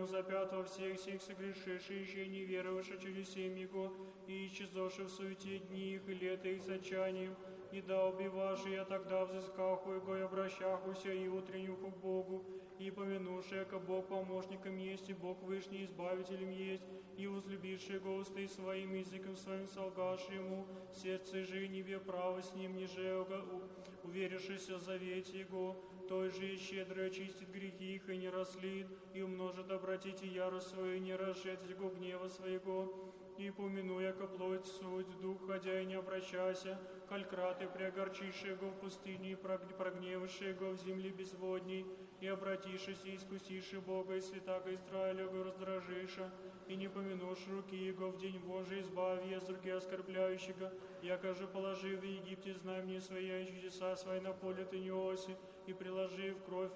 помянул запятого всех сих согрешивших, еще не веровавших чудесем Его, и исчезавших в суете дни их и лета их с отчаянием, и да убиваши я тогда взыскаху Его и обращахуся и утреннюху к Богу, и помянувши, яко Бог помощником есть, и Бог вышний избавителем есть, и возлюбивший Его усты своим языком своим солгаши Ему, сердце же не ве право с Ним, ниже уверившийся в завете Его, той же и щедро очистит грехи их и не расслит, и умножит обратите ярость свою, и не разжеть Его гнева своего, и помяну, яко плоть суть, дух, ходя и не обращайся, коль краты приогорчивший Его в пустыне, и прогневавший Его в земле безводней, и обратившись и искусивший Бога, и святаго Израиля Его раздражиша, и не помянувши руки Его в день Божий, избави из руки оскорбляющего, яко же положив в Египте знамения свои и чудеса свои на поле ты не оси, и приложив кровь